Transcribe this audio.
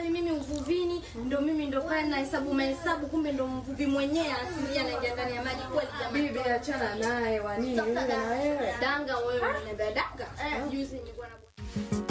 kweli mimi uvuvini ndo pale na mahesabu kumbe ndo mvuvi mwenyewe asilia anaingia ndani ya maji kweli jamani. Bibi achana naye wa nini wewe na wewe? Danga wewe unaniambia danga. Juzi nilikuwa na